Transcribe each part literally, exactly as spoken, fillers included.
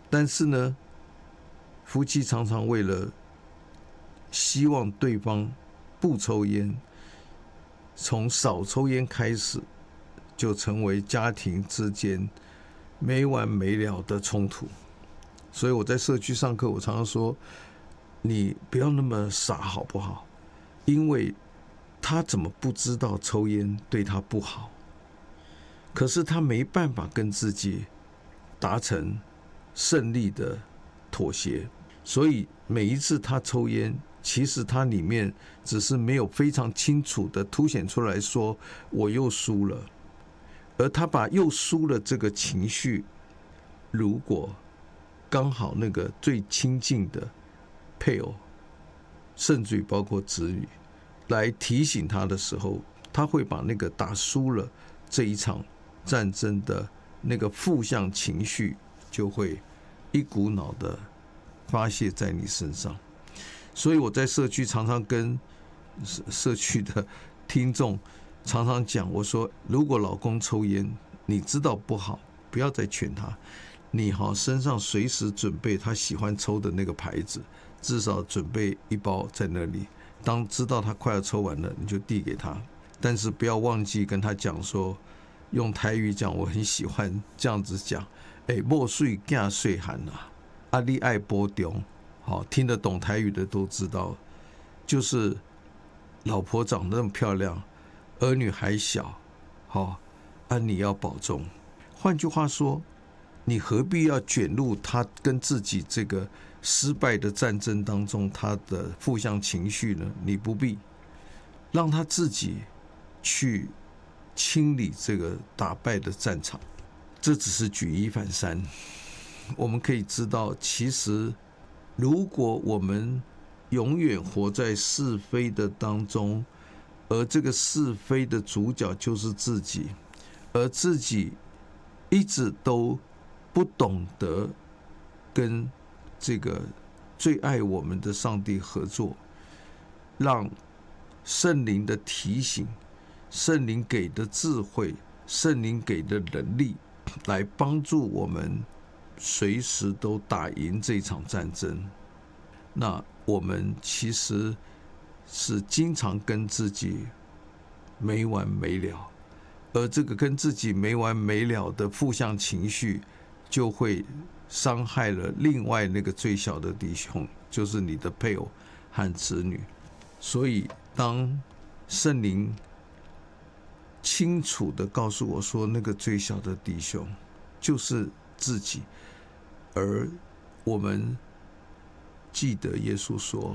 但是呢，夫妻常常为了希望对方不抽烟，从少抽烟开始，就成为家庭之间没完没了的冲突。所以我在社区上课，我常常说，你不要那么傻好不好？因为他怎么不知道抽烟对他不好？可是他没办法跟自己达成胜利的妥协，所以每一次他抽烟，其实他里面只是没有非常清楚的凸显出来说我又输了，而他把又输了这个情绪，如果刚好那个最亲近的配偶，甚至于包括子女来提醒他的时候，他会把那个打输了这一场战争的那个负向情绪就会一股脑的发泄在你身上。所以我在社区常常跟社区的听众常常讲，我说如果老公抽烟，你知道不好，不要再劝他，你好身上随时准备他喜欢抽的那个牌子，至少准备一包在那里，当知道他快要抽完了，你就递给他，但是不要忘记跟他讲说，用台语讲，我很喜欢这样子讲，哎，莫睡囝睡寒啊，啊你爱波中，好听得懂台语的都知道，就是老婆长得那么漂亮，儿女还小，好啊你要保重。换句话说，你何必要卷入他跟自己这个失败的战争当中他的负向情绪呢？你不必，让他自己去清理这个打败的战场。这只是举一反三，我们可以知道，其实如果我们永远活在是非的当中，而这个是非的主角就是自己，而自己一直都不懂得跟这个最爱我们的上帝合作，让圣灵的提醒、圣灵给的智慧、圣灵给的能力来帮助我们随时都打赢这场战争。那我们其实是经常跟自己没完没了，而这个跟自己没完没了的负向情绪就会伤害了另外那个最小的弟兄，就是你的配偶和子女。所以当圣灵清楚地告诉我说，那个最小的弟兄就是自己，而我们记得耶稣说，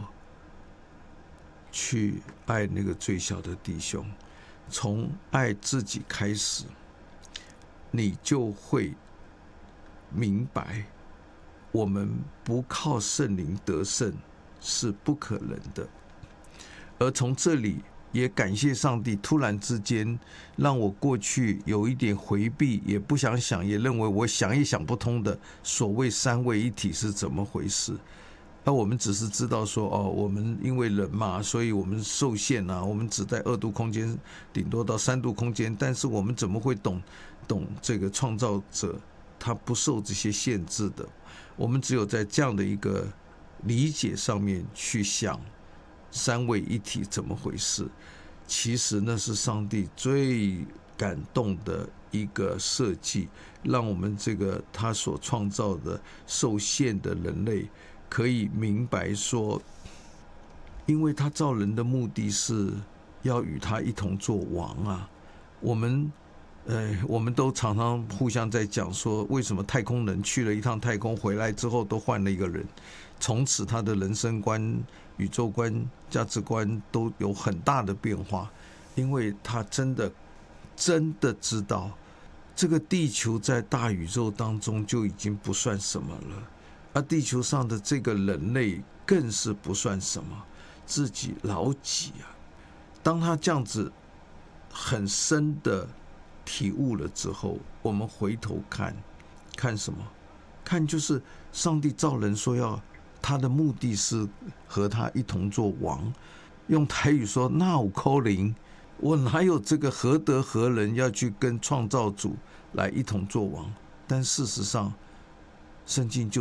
去爱那个最小的弟兄，从爱自己开始，你就会明白，我们不靠圣灵得胜是不可能的。而从这里也感谢上帝，突然之间让我过去有一点回避，也不想想，也认为我想也想不通的所谓三位一体是怎么回事。那我们只是知道说，哦，我们因为人嘛，所以我们受限啊，我们只在二度空间，顶多到三度空间，但是我们怎么会懂懂这个创造者他不受这些限制的？我们只有在这样的一个理解上面去想三位一体怎么回事。其实那是上帝最感动的一个设计，让我们这个他所创造的受限的人类可以明白说，因为他造人的目的是要与他一同做王啊。我们呃，我们都常常互相在讲说，为什么太空人去了一趟太空回来之后都换了一个人，从此他的人生观、宇宙观、价值观都有很大的变化，因为他真的真的知道这个地球在大宇宙当中就已经不算什么了，而地球上的这个人类更是不算什么，自己老几啊。当他这样子很深的体悟了之后，我们回头看看什么？看就是上帝造人说要他的目的是和他一同做王。用台语说，那有可能，我哪有这个何德何能要去跟创造主来一同做王？但事实上圣经就